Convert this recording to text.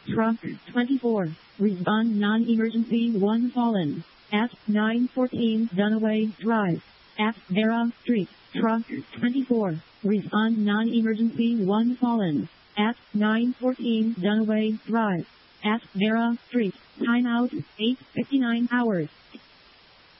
Truck 24. Respond non-emergency 1 fallen. At 914 Dunaway Drive. At Vera Street. Truck 24. Respond non-emergency 1 fallen. At 914 Dunaway Drive. At Vera Street. Timeout 8:59 hours.